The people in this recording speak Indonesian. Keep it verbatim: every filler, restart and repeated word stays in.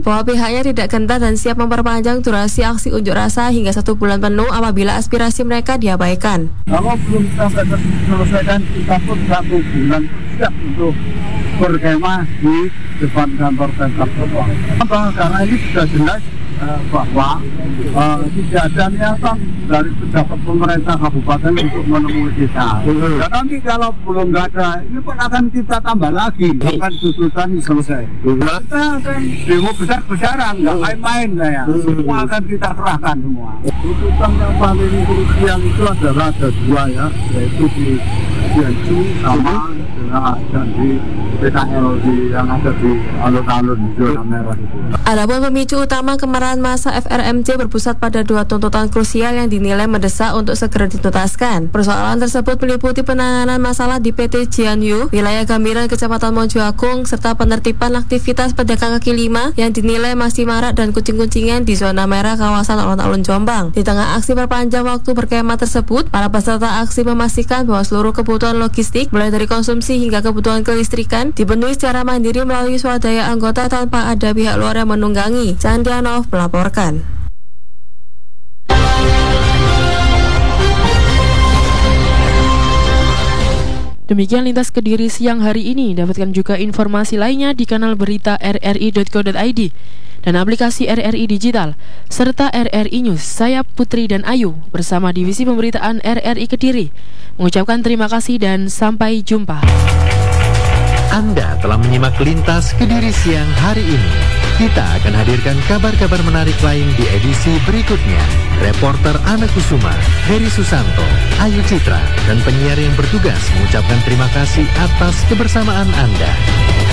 bahwa pihaknya tidak gentar dan siap memperpanjang durasi aksi unjuk rasa hingga satu bulan penuh apabila aspirasi mereka diabaikan. Kalau belum sampai selesaikan, kita pun satu bulan siap untuk berkemah di depan kantor Pemkab Jombang. Karena ini sudah jelas uh, bahwa uh, tidak ada niatan dari pejabat pemerintah kabupaten untuk menemui kita. Hmm. Dan nanti kalau belum nggak ada, ini pun akan kita tambah lagi, akan tuntutan selesai. Hmm. Kita akan demo besar-besaran, nggak main-main ya. Hmm. Semua akan kita serahkan semua. Tuntutan yang paling krusial itu adalah ada dua ya, yaitu di Cianjur sama dengan dan di P K L di yang ada di alun-alun zona merah itu. Adapun pemicu utama kemarahan massa F R M C berpusat pada dua tuntutan krusial yang dinilai mendesak untuk segera dituntaskan. Persoalan tersebut meliputi penanganan masalah di P T Cianjur, wilayah Gambiran, Kecamatan Mojoagung, serta penertiban aktivitas pedagang kaki lima yang dinilai masih marak dan kucing-kucingan di zona merah kawasan alun-alun Jombang. Di tengah aksi perpanjang waktu berkemah tersebut, para peserta aksi memastikan bahwa seluruh kebutuhan logistik, mulai dari konsumsi hingga kebutuhan kelistrikan, dipenuhi secara mandiri melalui swadaya anggota tanpa ada pihak luar yang menunggangi. Candianov melaporkan. Demikian Lintas Kediri siang hari ini. Dapatkan juga informasi lainnya di kanal berita r r i dot co dot i d dan aplikasi R R I Digital, serta R R I News. Saya Putri dan Ayu bersama Divisi Pemberitaan R R I Kediri mengucapkan terima kasih dan sampai jumpa. Anda telah menyimak Lintas Kediri siang hari ini. Kita akan hadirkan kabar-kabar menarik lain di edisi berikutnya. Reporter Ana Kusuma, Heri Susanto, Ayu Citra, dan penyiar yang bertugas mengucapkan terima kasih atas kebersamaan Anda.